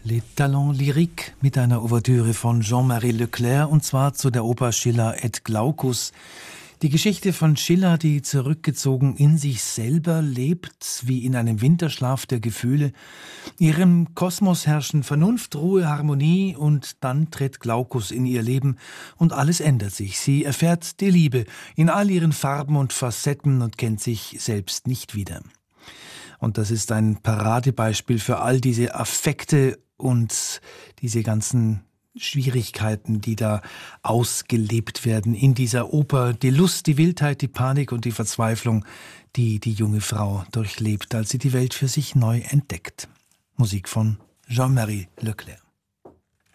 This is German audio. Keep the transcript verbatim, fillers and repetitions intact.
Les Talents Lyriques mit einer Ouvertüre von Jean-Marie Leclerc, und zwar zu der Oper Schiller et Glaucus. Die Geschichte von Schiller, die zurückgezogen in sich selber lebt, wie in einem Winterschlaf der Gefühle. Ihrem Kosmos herrschen Vernunft, Ruhe, Harmonie, und dann tritt Glaucus in ihr Leben und alles ändert sich. Sie erfährt die Liebe in all ihren Farben und Facetten und kennt sich selbst nicht wieder. Und das ist ein Paradebeispiel für all diese Affekte und diese ganzen Schwierigkeiten, die da ausgelebt werden in dieser Oper. Die Lust, die Wildheit, die Panik und die Verzweiflung, die die junge Frau durchlebt, als sie die Welt für sich neu entdeckt. Musik von Jean-Marie Leclerc.